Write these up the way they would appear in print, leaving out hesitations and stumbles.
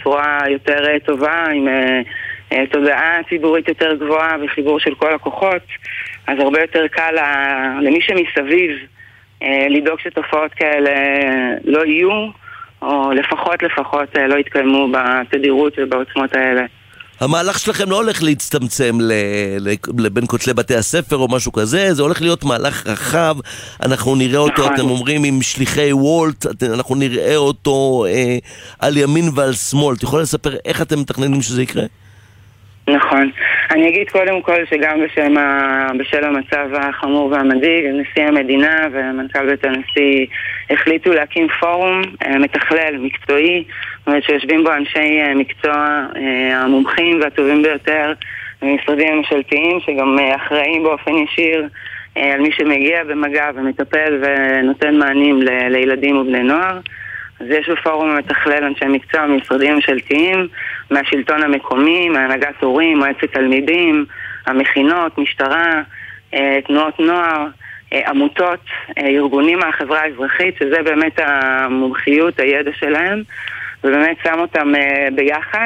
בצורה יותר טובה, עם תודעה ציבורית יותר גבוהה וחיבור של כל הכוחות, אז הרבה יותר קל למי שמסביב לדאוג שתופעות כאלה לא יהיו, או לפחות לא יתקיימו בתדירות ובעוצמות האלה. המהלך שלכם לא הולך להצטמצם לבין כותלי בתי הספר או משהו כזה, זה הולך להיות מהלך רחב, אנחנו נראה אותו, אתם אומרים, עם שליחי וולט, אנחנו נראה אותו על ימין ועל שמאל. אתה יכול לספר איך אתם מתכננים שזה יקרה? נכון. אני אגיד קודם כל שגם בשל המצב החמור והמדאיג, נשיא המדינה ומנכ"ל בית הנשיא החליטו להקים פורום מתכלל, מקצועי, זאת אומרת שיושבים בו אנשי מקצוע המומחים והטובים ביותר ממשרדים הממשלתיים, שגם אחראים באופן ישיר על מי שמגיע במגע ומטפל ונותן מענים לילדים ובני נוער. אז יש בפורום המתכלל אנשי מקצוע ממשרדים ממשלתיים, מהשלטון המקומי, מהנהגת הורים, מועצת תלמידים, המכינות, משטרה, תנועות נוער, עמותות, ארגונים מהחברה האזרחית, שזה באמת המומחיות, הידע שלהם, ובאמת שם אותם ביחד,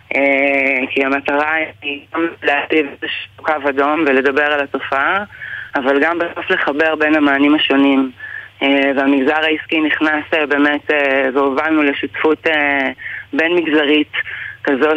כי המטרה היא גם להטיב את קו אדום ולדבר על התופעה, אבל גם בסוף לחבר בין המענים השונים. והמגזר העסקי נכנס באמת והובלנו לשותפות בין מגזרית כזו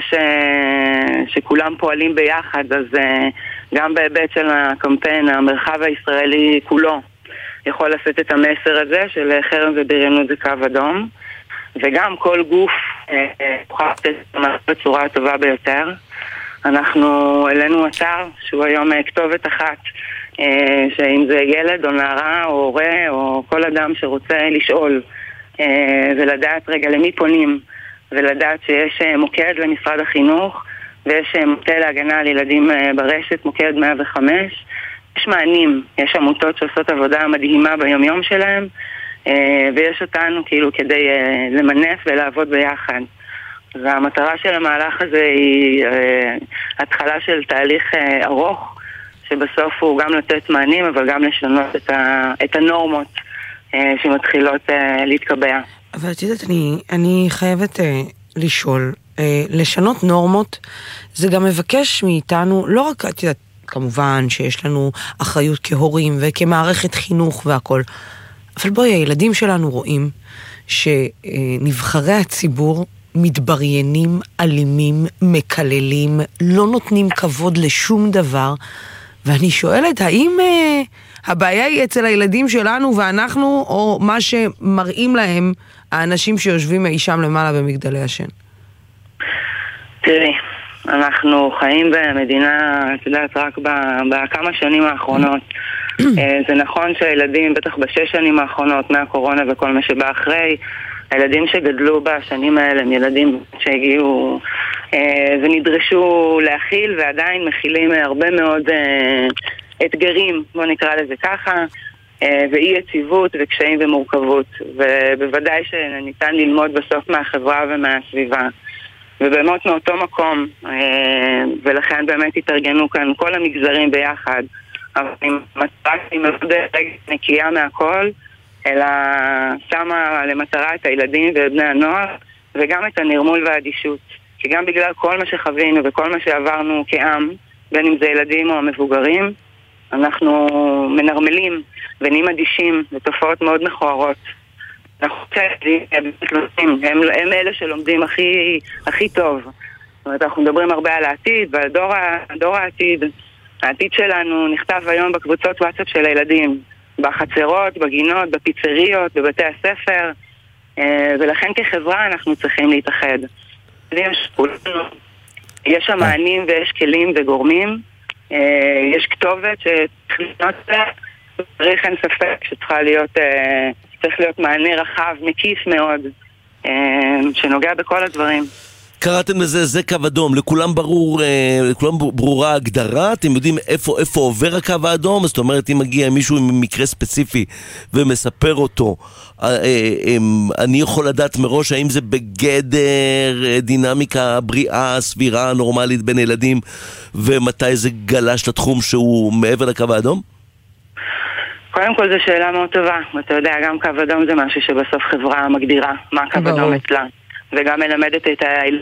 שכולם פועלים ביחד, אז גם בהיבט של הקמפיין המרחב הישראלי כולו יכול לשאת את המסר הזה של חרם ובריונות זה קו אדום, וגם כל גוף יוכל לתת את המסר בצורה הטובה ביותר. אנחנו אלינו אתר שהוא היום כתובת אחת, שאם זה ילד או נערה או הורה או כל אדם שרוצה לשאול ולדעת רגע למי פונים, ולדעת שיש מוקד למשרד החינוך ויש מטה להגנה על ילדים ברשת, מוקד 105, יש מענים, יש עמותות שעושות עבודה מדהימה ביומיום שלהם, ויש אותנו כאילו כדי למנף ולעבוד ביחד. והמטרה של המהלך הזה היא התחלה של תהליך ארוך, שבסוף הוא גם לתת מענים, אבל גם לשנות את הנורמות שמתחילות להתקבע. אבל את יודעת, אני חייבת לשאול, לשנות נורמות, זה גם מבקש מאיתנו, לא רק, את יודעת, כמובן שיש לנו אחריות כהורים וכמערכת חינוך והכל, אבל בואי, הילדים שלנו רואים שנבחרי הציבור מתבריינים, אלימים, מקללים, לא נותנים כבוד לשום דבר, ואני שואלת, האם הבעיה היא אצל הילדים שלנו ואנחנו, או מה שמראים להם האנשים שיושבים אי שם למעלה במגדלי השן? תראי, אנחנו חיים במדינה, את יודעת, רק בכמה שנים האחרונות. זה נכון שהילדים, בטח בשש שנים האחרונות, מהקורונה וכל מה שבא אחרי, הילדים שגדלו בשנים האלה הם ילדים שהגיעו ונדרשו להכיל ועדיין מכילים הרבה מאוד אתגרים, בוא נקרא לזה ככה, ואי יציבות וקשיים ומורכבות, ובוודאי שניתן ללמוד בסוף מהחברה ומהסביבה, ובאמת מאותו מקום, ולכן באמת התארגנו כאן כל המגזרים ביחד, אבל עם מטרה מאוד נקייה מהכל, אלא שמה למטרה את הילדים ובני הנוער, וגם את הנרמול והאדישות. כי גם בגלל כל מה שחווינו וכל מה שעברנו כעם, בין אם זה ילדים או המבוגרים, אנחנו מנרמלים ונהיים אדישים לתופעות מאוד מכוערות. הם אלה שלומדים הכי טוב. זאת אומרת, אנחנו מדברים הרבה על העתיד ועל דור העתיד. העתיד שלנו נכתב היום בקבוצות וואטסאפ של הילדים, בחצרות, בגינות, בפיצריות, בבתי הספר, ולכן כחברה אנחנו צריכים להתאחד. יש המענים ויש כלים וגורמים, יש כתובת צריך אין ספק שצריכה להיות, צריך להיות מענה רחב, מקיף מאוד, שנוגע בכל הדברים. קראתם לזה, זה קו אדום, לכולם ברורה הגדרה, אתם יודעים איפה עובר הקו האדום, זאת אומרת אם מגיע מישהו עם מקרה ספציפי ומספר אותו, אני יכול לדעת מראש האם זה בגדר דינמיקה בריאה, סבירה, נורמלית בין ילדים, ומתי זה גלש לתחום שהוא מעבר לקו האדום? קודם כל זו שאלה מאוד טובה, אתה יודע, גם קו אדום זה משהו שבסוף חברה מגדירה מה קו אדום אצלה, וגם מלמדת את